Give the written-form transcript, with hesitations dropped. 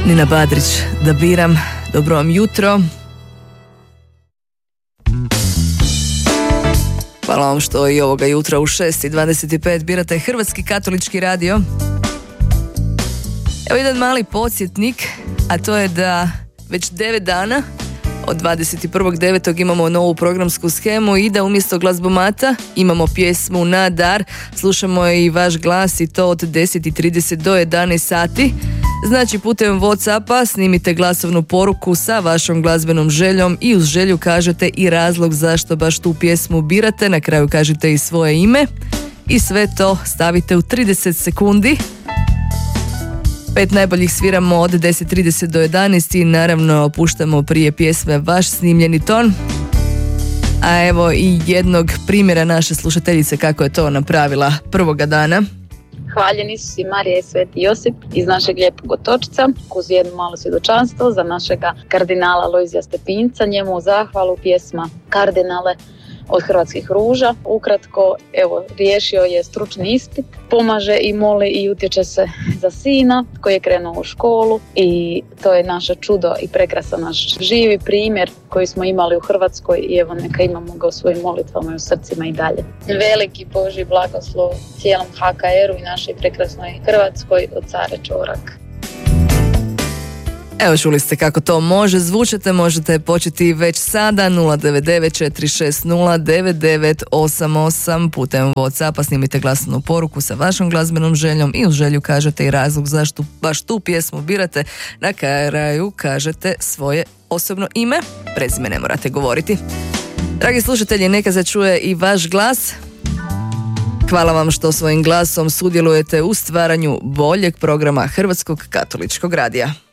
Nina Badrić, da biram. Dobro vam jutro. Hvala vam što i ovoga jutra u 6:25 birate Hrvatski katolički radio. Evo jedan mali podsjetnik, a to je da već 9 dana od 21.9. imamo novu programsku shemu i da umjesto glazbomata imamo pjesmu na dar. Slušamo i vaš glas i to od 10:30 do 11 sati. Znači putem Whatsappa snimite glasovnu poruku sa vašom glazbenom željom i uz želju kažete i razlog zašto baš tu pjesmu birate. Na kraju kažete i svoje ime i sve to stavite u 30 sekundi. 5 najboljih sviramo od 10:30 do 11 i naravno puštamo prije pjesme vaš snimljeni ton. A evo i jednog primjera naše slušateljice kako je to napravila prvoga dana. Hvaljeni su i Marija i Sveti Josip iz našeg lijepog Otočca, uz jedno malo svjedočanstvo za našega kardinala Lojzija Stepinca, njemu u zahvalu pjesma Kardinale od Hrvatskih ruža. Ukratko, evo, riješio je stručni ispit, pomaže i moli i utječe se za sina koji je krenuo u školu i to je naše čudo i prekrasan naš živi primjer koji smo imali u Hrvatskoj i evo neka imamo ga u svojim molitvama i u srcima i dalje. Veliki Božji blagoslov cijelom HKR-u i našoj prekrasnoj Hrvatskoj od Care Čorak. Evo čuli ste kako to može zvučati, možete početi već sada 099 460 9988 putem Whatsappa snimite glasnu poruku sa vašom glazbenom željom i uz želju kažete i razlog zašto baš tu pjesmu birate. Na kraju kažete svoje osobno ime, prezime ne morate govoriti. Dragi slušatelji, neka se čuje i vaš glas. Hvala vam što svojim glasom sudjelujete u stvaranju boljeg programa Hrvatskog katoličkog radija.